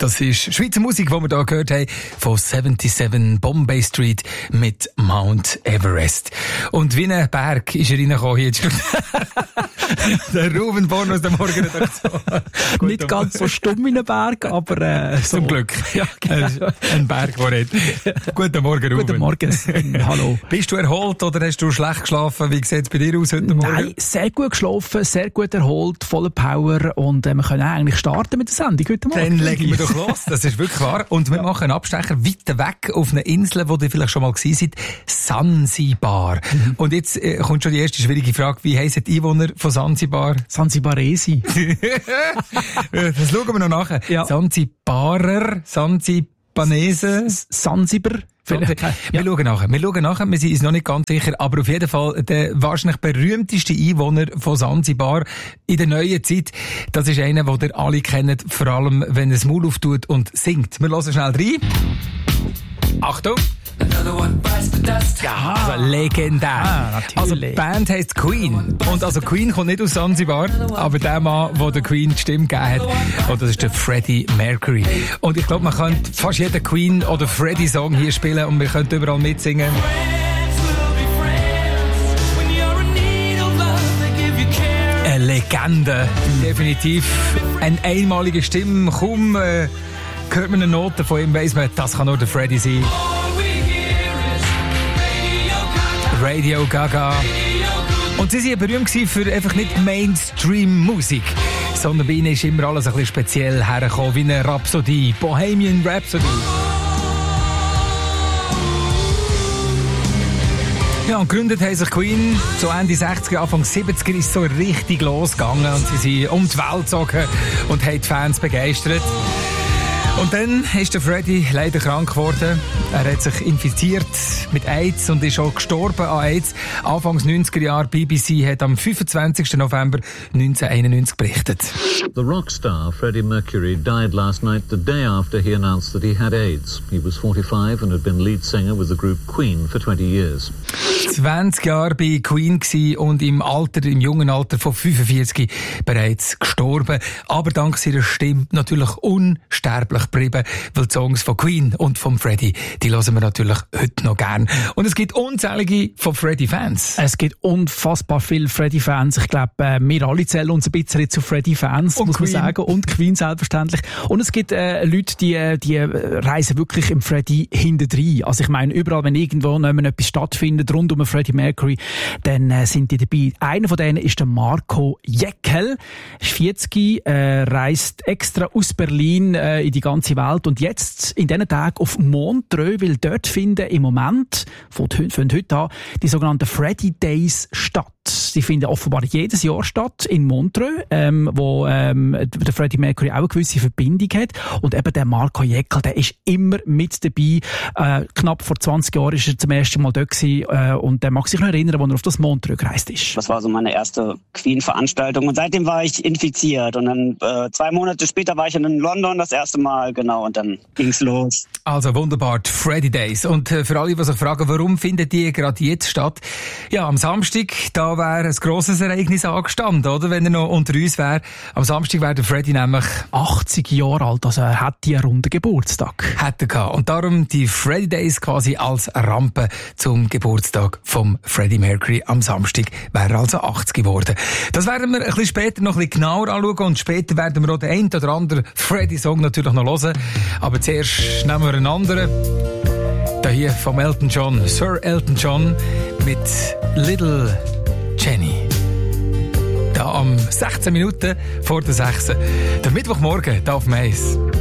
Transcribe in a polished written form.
Das ist Schweizer Musik, die wir hier gehört haben, von 77 Bombay Street mit Mount Everest. Und wie ein Berg ist er reingekommen hier. Der Ruben Born aus der Morgenredaktion. Nicht ganz so stumm wie ein Berg, aber so. Zum Glück. Ja, genau. Ein Berg, der redet. Guten Morgen, Ruben. Guten Morgen. Hallo. Bist du erholt oder hast du schlecht geschlafen? Wie sieht es bei dir aus heute Morgen? Nein, sehr gut geschlafen, sehr gut erholt, voller Power und wir können eigentlich starten mit der Sendung heute Morgen. Dann legen wir doch los, das ist wirklich wahr. Und wir machen einen Abstecher weiter weg auf eine Insel, wo ihr vielleicht schon mal gewesen seid, Sansibar. Und jetzt kommt schon die erste schwierige Frage, wie heissen die Einwohner von Sansibar? Sansibaresi. Das schauen wir noch nachher. Ja. Sansibarer, Sansibanese, Sansibar. Wir schauen nachher. Wir sind uns noch nicht ganz sicher, aber auf jeden Fall der wahrscheinlich berühmteste Einwohner von Sansibar in der neuen Zeit. Das ist einer, den ihr alle kennt, vor allem wenn er das Maul auftut und singt. Wir hören schnell rein. Achtung! Ja, also legendär. Also die Band heisst Queen. Und also Queen kommt nicht aus Sansibar, aber der Mann, der der Queen die Stimme gegeben hat, und das ist der Freddie Mercury. Und ich glaube, man könnte fast jeden Queen- oder Freddie-Song hier spielen und wir könnten überall mitsingen. Eine Legende, definitiv. Eine einmalige Stimme, kaum hört man eine Note von ihm, weiss man, das kann nur der Freddie sein. Radio Gaga. Und sie waren berühmt für einfach nicht Mainstream-Musik, sondern bei ihnen ist immer alles ein bisschen speziell hergekommen, wie eine Rhapsodie, Bohemian Rhapsody. Ja, und gegründet haben sich Queen so Ende 60er, Anfang 70er ist so richtig losgegangen und sie sind um die Welt gezogen und haben die Fans begeistert. Und dann ist der Freddie leider krank geworden. Er hat sich infiziert mit AIDS und ist auch gestorben an AIDS. Anfangs 90er Jahre, BBC hat am 25. November 1991 berichtet. The rockstar Freddie Mercury died last night the day after he announced that he had AIDS. He was 45 and had been lead singer with the group Queen for 20 years. 20 Jahre bei Queen gsi und im jungen Alter von 45 bereits gestorben. Aber dank seiner Stimme natürlich unsterblich geblieben, weil die Songs von Queen und von Freddie, die hören wir natürlich heute noch gern. Und es gibt unzählige von Freddie-Fans. Es gibt unfassbar viele Freddie-Fans. Ich glaube, wir alle zählen uns ein bisschen zu Freddie-Fans, muss man sagen. Und Queen selbstverständlich. Und es gibt Leute, die reisen wirklich im Freddie hintendrein. Also ich meine, überall, wenn irgendwo etwas stattfindet, rund um Freddie Mercury, dann sind die dabei. Einer von denen ist der Marco Jäckel. Er ist 40, reist extra aus Berlin in die ganze Welt und jetzt in diesen Tagen auf Montreux, weil dort finden im Moment, von heute an, die sogenannten Freddie Days statt. Die finden offenbar jedes Jahr statt in Montreux, wo der Freddie Mercury auch eine gewisse Verbindung hat. Und eben der Marco Jäckel, der ist immer mit dabei. Knapp vor 20 Jahren ist er zum ersten Mal dort gewesen, und der mag sich noch erinnern, als er auf das Montreux gereist ist. Das war so meine erste Queen-Veranstaltung und seitdem war ich infiziert. Und dann 2 Monate später war ich in London das erste Mal, genau, und dann ging's los. Also wunderbar, die Freddie Days. Und für alle, die sich fragen, warum findet die gerade jetzt statt? Ja, am Samstag, da wäre ein grosses Ereignis angestanden, oder? Wenn er noch unter uns wäre. Am Samstag wäre der Freddie nämlich 80 Jahre alt, also er hat einen runden Geburtstag. Hat er gehabt. Und darum die Freddie Days quasi als Rampe zum Geburtstag vom Freddie Mercury. Am Samstag wäre er also 80 geworden. Das werden wir ein bisschen später noch ein bisschen genauer anschauen und später werden wir auch den einen oder anderen Freddie-Song natürlich noch hören. Aber zuerst nehmen wir einen anderen. Da hier vom Elton John, Sir Elton John mit Little Jenny. Da am 16 Minuten vor der 6. Der Mittwochmorgen da auf Mais.